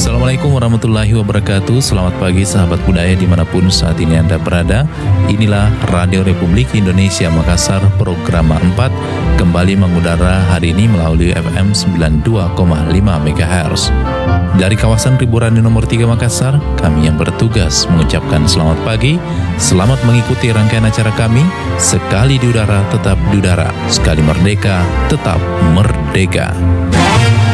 Assalamualaikum warahmatullahi wabarakatuh. Selamat pagi sahabat budaya dimanapun saat ini Anda berada. Inilah Radio Republik Indonesia Makassar, program 4 kembali mengudara hari ini melalui FM 92,5 MHz. Dari kawasan Riburani nomor 3 Makassar, kami yang bertugas mengucapkan selamat pagi. Selamat mengikuti rangkaian acara kami. Sekali di udara tetap di udara, sekali merdeka tetap merdeka.